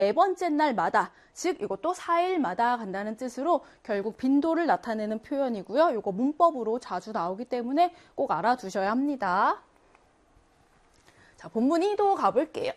네 번째 날마다, 즉 이것도 4일마다 간다는 뜻으로 결국 빈도를 나타내는 표현이고요. 이거 문법으로 자주 나오기 때문에 꼭 알아두셔야 합니다. 자, 본문 2도 가볼게요.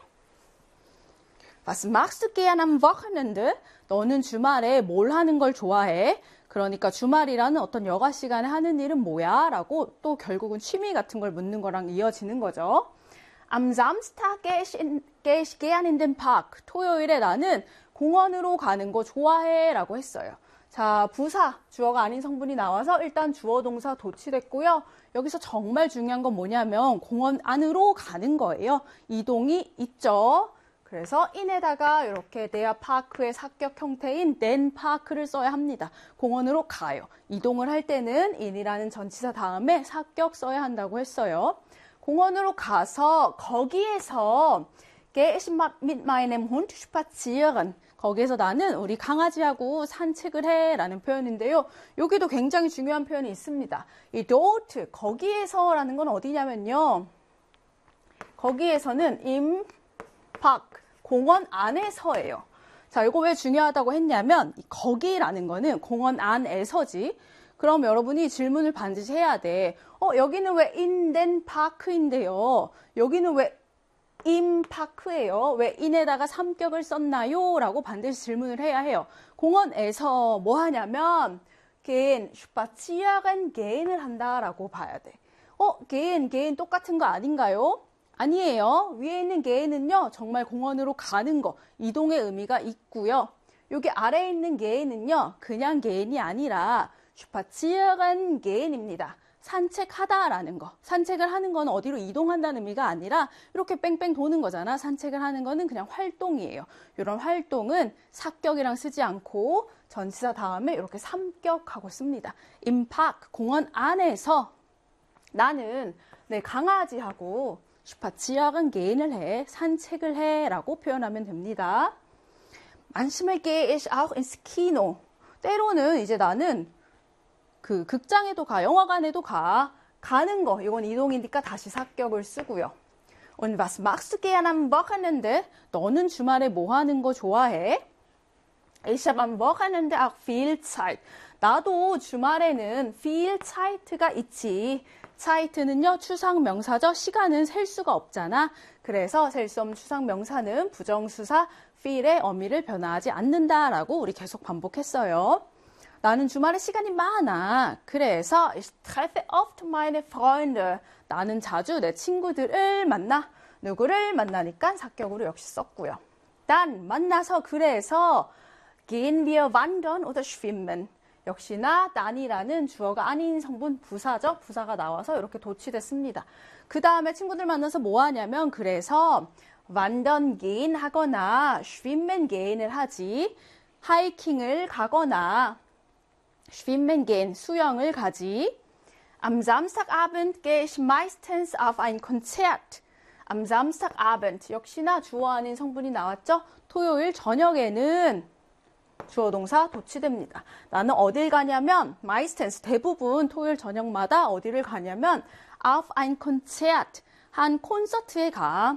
Was machst du gern am Wochenende? 너는 주말에 뭘 하는 걸 좋아해? 그러니까 주말이라는 어떤 여가 시간에 하는 일은 뭐야? 라고 또 결국은 취미 같은 걸 묻는 거랑 이어지는 거죠. Am Samstag gehe ich gern in den Park. 토요일에 나는 공원으로 가는 거 좋아해 라고 했어요. 자, 부사, 주어가 아닌 성분이 나와서 일단 주어 동사 도치됐고요. 여기서 정말 중요한 건 뭐냐면 공원 안으로 가는 거예요. 이동이 있죠. 그래서 in에다가 이렇게 their park의 사격 형태인 then park를 써야 합니다. 공원으로 가요. 이동을 할 때는 in이라는 전치사 다음에 사격 써야 한다고 했어요. 공원으로 가서 거기에서 gehe ich mit meinem Hund spazieren. 거기에서 나는 우리 강아지하고 산책을 해 라는 표현인데요. 여기도 굉장히 중요한 표현이 있습니다. 이 dort, 거기에서 라는 건 어디냐면요. 거기에서는 im Park, 공원 안에서예요. 자, 이거 왜 중요하다고 했냐면 거기라는 거는 공원 안에서지. 그럼 여러분이 질문을 반드시 해야 돼. 여기는 왜 in den park인데요. 여기는 왜 in park예요. 왜 in에다가 삼격을 썼나요? 라고 반드시 질문을 해야 해요. 공원에서 뭐 하냐면 gehen, spazieren gehen을 한다라고 봐야 돼. gehen 똑같은 거 아닌가요? 아니에요. 위에 있는 gehen은요, 정말 공원으로 가는 거, 이동의 의미가 있고요. 여기 아래에 있는 gehen은요, 그냥 gehen이 아니라 spazieren gehen입니다. 산책하다라는 거. 산책을 하는 건 어디로 이동한다는 의미가 아니라 이렇게 뺑뺑 도는 거잖아. 산책을 하는 거는 그냥 활동이에요. 이런 활동은 사격이랑 쓰지 않고 전치사 다음에 이렇게 삼격하고 씁니다. in park, 공원 안에서 나는 내 강아지하고 spazieren gehen을 해, 산책을 해 라고 표현하면 됩니다. Manchmal gehe ich auch ins Kino. 때로는 이제 나는 그 극장에도 가, 영화관에도 가는 거. 이건 이동이니까 다시 사격을 쓰고요. Und was machst du gern am Wochenende? 너는 주말에 뭐 하는 거 좋아해? Ich habe am Wochenende auch viel Zeit. 나도 주말에는 viel Zeit가 있지. Zeit는요, 추상명사죠. 시간은 셀 수가 없잖아. 그래서 셀 수 없는 추상명사는 부정수사 viel의 어미를 변화하지 않는다라고 우리 계속 반복했어요. 나는 주말에 시간이 많아. 그래서 ich treffe oft meine Freunde. 나는 자주 내 친구들을 만나. 누구를 만나니까 사격으로 역시 썼고요. dann 만나서 그래서 gehen wir wandern oder schwimmen. 역시나 than이라는 주어가 아닌 성분 부사죠. 부사가 나와서 이렇게 도치됐습니다. 그 다음에 친구들 만나서 뭐 하냐면 그래서 wandern gehen 하거나 schwimmen gehen을 하지. 하이킹을 가거나 schwimmen gehen, 수영을 가지. Am Samstagabend gehe ich meistens auf ein Konzert. Am Samstagabend, 역시나 주어 아닌 성분이 나왔죠? 토요일 저녁에는 주어 동사 도치됩니다. 나는 어딜 가냐면 meistens, 대부분 토요일 저녁마다 어디를 가냐면 auf ein Konzert, 한 콘서트에 가.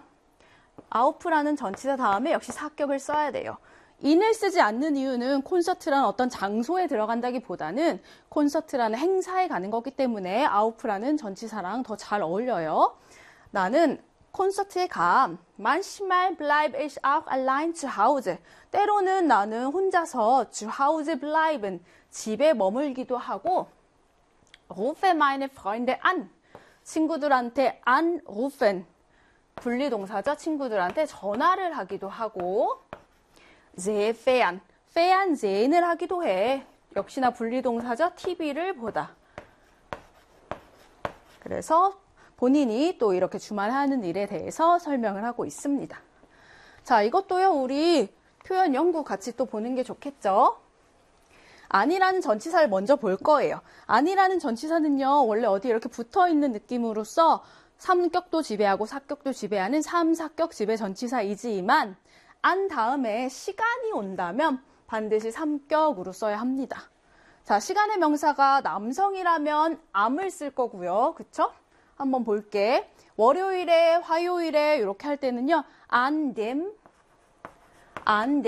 auf라는 전치사 다음에 역시 사격을 써야 돼요. in을 쓰지 않는 이유는 콘서트라는 어떤 장소에 들어간다기보다는 콘서트라는 행사에 가는 거기 때문에 auf라는 전치사랑 더 잘 어울려요. 나는 콘서트에 가. Manchmal bleibe ich auch allein zu Hause. 때로는 나는 혼자서 zu Hause bleiben, 집에 머물기도 하고 rufe meine Freunde an. 친구들한테 anrufen, 분리동사죠. 친구들한테 전화를 하기도 하고 sehe fern, fernsehen을 하기도 해. 역시나 분리동사죠. TV를 보다. 그래서 본인이 또 이렇게 주말 하는 일에 대해서 설명을 하고 있습니다. 자, 이것도요, 우리 표현 연구 같이 또 보는 게 좋겠죠? 아니라는 전치사를 먼저 볼 거예요. 아니라는 전치사는요, 원래 어디 이렇게 붙어 있는 느낌으로써 삼격도 지배하고 사격도 지배하는 삼사격 지배 전치사이지만 안 다음에 시간이 온다면 반드시 삼격으로 써야 합니다. 자, 시간의 명사가 남성이라면 am을 쓸 거고요. 그쵸? 한번 볼게. 월요일에, 화요일에 이렇게 할 때는요. an dem 안